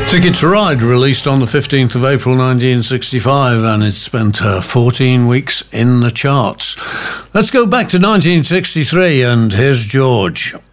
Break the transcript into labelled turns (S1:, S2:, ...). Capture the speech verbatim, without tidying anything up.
S1: Ticket to Ride, released on the fifteenth of April nineteen sixty-five, and it's spent uh, fourteen weeks in the charts. Let's go back to nineteen sixty-three, and here's George.